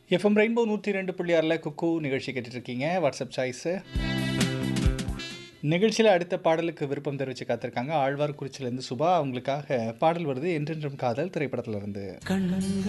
FM rainbow 102.6 குக்கு நிகழ்ச்சி கேட்டுட்ருக்கீங்க. WhatsApp choice நிகழ்ச்சியில் அடுத்த பாடலுக்கு விருப்பம் தெரிவித்து காத்திருக்காங்க. ஆழ்வார்குறிச்சியிலேருந்து சுபா. அவங்களுக்காக பாடல் வருது என்றென்றும் காதல் திரைப்படத்திலிருந்து.